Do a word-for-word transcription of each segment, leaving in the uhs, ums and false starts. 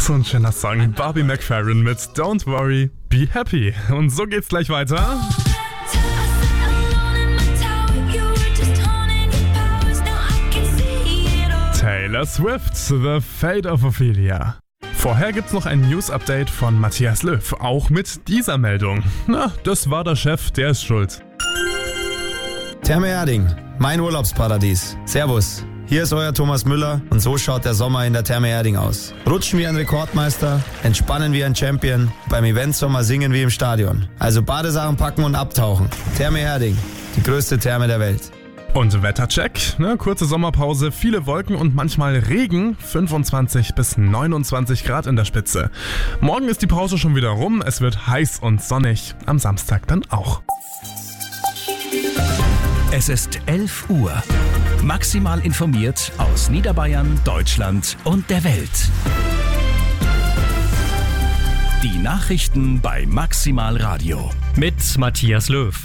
So ein schöner Song. Barbie McFerrin mit Don't Worry, Be Happy. Und so geht's gleich weiter. Taylor Swift, The Fate of Ophelia. Vorher gibt's noch ein News-Update von Matthias Löw, auch mit dieser Meldung. Na, das war der Chef, der ist schuld. Therme Erding, mein Urlaubsparadies. Servus, hier ist euer Thomas Müller und so schaut der Sommer in der Therme Erding aus. Rutschen wie ein Rekordmeister, entspannen wie ein Champion, beim Eventsommer singen wie im Stadion. Also Badesachen packen und abtauchen. Therme Erding, die größte Therme der Welt. Und Wettercheck, ne, kurze Sommerpause, viele Wolken und manchmal Regen, fünfundzwanzig bis neunundzwanzig Grad in der Spitze. Morgen ist die Pause schon wieder rum, es wird heiß und sonnig, am Samstag dann auch. Es ist elf Uhr. Maximal informiert aus Niederbayern, Deutschland und der Welt. Die Nachrichten bei Maximal Radio. Mit Matthias Löw.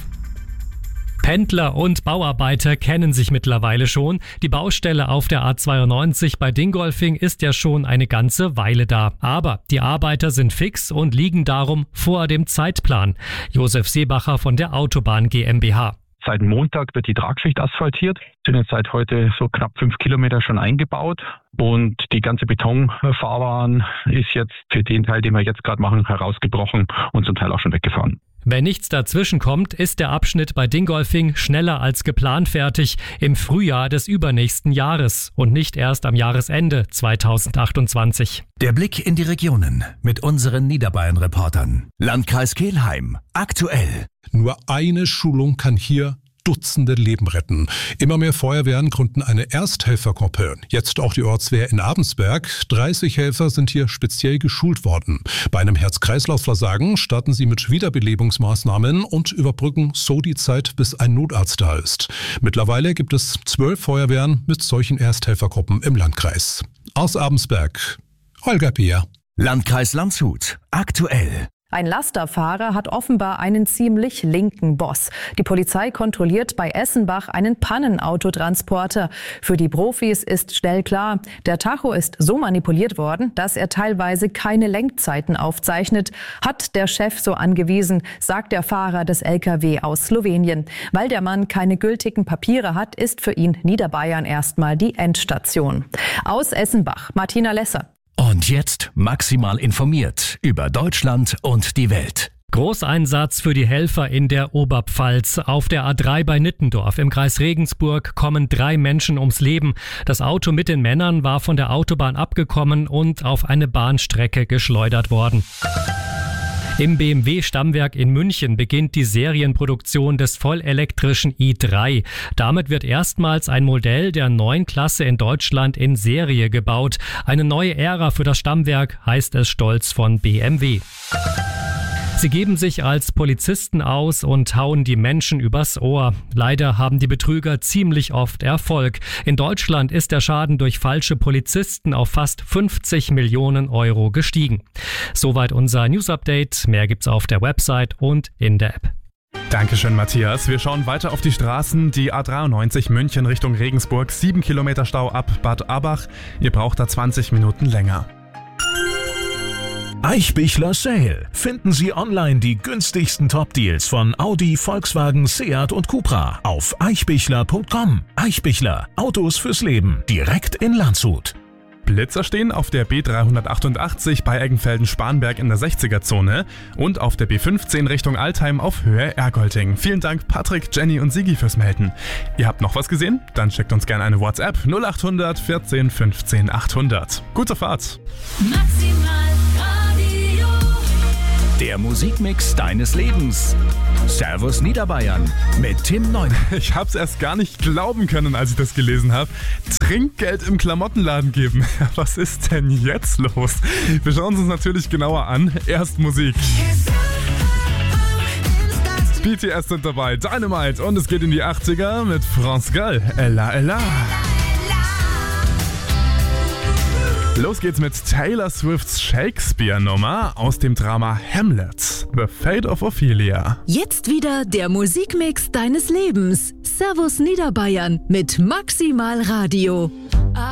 Pendler und Bauarbeiter kennen sich mittlerweile schon. Die Baustelle auf der A zweiundneunzig bei Dingolfing ist ja schon eine ganze Weile da. Aber die Arbeiter sind fix und liegen darum vor dem Zeitplan. Josef Seebacher von der Autobahn GmbH. Seit Montag wird die Tragschicht asphaltiert. Sind jetzt seit heute so knapp fünf Kilometer schon eingebaut. Und die ganze Betonfahrbahn ist jetzt für den Teil, den wir jetzt gerade machen, herausgebrochen und zum Teil auch schon weggefahren. Wenn nichts dazwischen kommt, ist der Abschnitt bei Dingolfing schneller als geplant fertig im Frühjahr des übernächsten Jahres und nicht erst am Jahresende zweitausendachtundzwanzig. Der Blick in die Regionen mit unseren Niederbayern-Reportern. Landkreis Kelheim. Aktuell. Nur eine Schulung kann hier Dutzende Leben retten. Immer mehr Feuerwehren gründen eine Ersthelfergruppe. Jetzt auch die Ortswehr in Abensberg. dreißig Helfer sind hier speziell geschult worden. Bei einem Herz-Kreislauf-Versagen starten sie mit Wiederbelebungsmaßnahmen und überbrücken so die Zeit, bis ein Notarzt da ist. Mittlerweile gibt es zwölf Feuerwehren mit solchen Ersthelfergruppen im Landkreis. Aus Abensberg, Holger Peer. Landkreis Landshut. Aktuell. Ein Lasterfahrer hat offenbar einen ziemlich linken Boss. Die Polizei kontrolliert bei Essenbach einen Pannenautotransporter. Für die Profis ist schnell klar, der Tacho ist so manipuliert worden, dass er teilweise keine Lenkzeiten aufzeichnet. Hat der Chef so angewiesen, sagt der Fahrer des L K W aus Slowenien. Weil der Mann keine gültigen Papiere hat, ist für ihn Niederbayern erstmal die Endstation. Aus Essenbach, Martina Lesser. Und jetzt maximal informiert über Deutschland und die Welt. Großeinsatz für die Helfer in der Oberpfalz. Auf der A drei bei Nittendorf im Kreis Regensburg kommen drei Menschen ums Leben. Das Auto mit den Männern war von der Autobahn abgekommen und auf eine Bahnstrecke geschleudert worden. Im B M W-Stammwerk in München beginnt die Serienproduktion des vollelektrischen i drei. Damit wird erstmals ein Modell der neuen Klasse in Deutschland in Serie gebaut. Eine neue Ära für das Stammwerk, heißt es stolz von B M W. Sie geben sich als Polizisten aus und hauen die Menschen übers Ohr. Leider haben die Betrüger ziemlich oft Erfolg. In Deutschland ist der Schaden durch falsche Polizisten auf fast fünfzig Millionen Euro gestiegen. Soweit unser News-Update. Mehr gibt's auf der Website und in der App. Dankeschön, Matthias. Wir schauen weiter auf die Straßen. Die A dreiundneunzig München Richtung Regensburg. sieben Kilometer Stau ab Bad Abach. Ihr braucht da zwanzig Minuten länger. Eichbichler Sale. Finden Sie online die günstigsten Top-Deals von Audi, Volkswagen, Seat und Cupra auf eichbichler punkt com. Eichbichler. Autos fürs Leben. Direkt in Landshut. Blitzer stehen auf der B dreihundertachtundachtzig bei Eggenfelden-Spanberg in der sechziger-Zone und auf der B fünfzehn Richtung Altheim auf Höhe Ergolting. Vielen Dank Patrick, Jenny und Sigi fürs Melden. Ihr habt noch was gesehen? Dann schickt uns gerne eine WhatsApp null acht hundert vierzehn fünfzehn achthundert. Gute Fahrt! Maximal Radio. Der Musikmix deines Lebens. Servus Niederbayern mit Tim Neumann. Ich hab's erst gar nicht glauben können, als ich das gelesen habe. Trinkgeld im Klamottenladen geben. Was ist denn jetzt los? Wir schauen uns das natürlich genauer an. Erst Musik. B T S sind dabei, Dynamite und es geht in die achtziger mit France Gall. Ella Ella. Los geht's mit Taylor Swifts Shakespeare-Nummer aus dem Drama Hamlet, The Fate of Ophelia. Jetzt wieder der Musikmix deines Lebens. Servus Niederbayern mit Maximal Radio.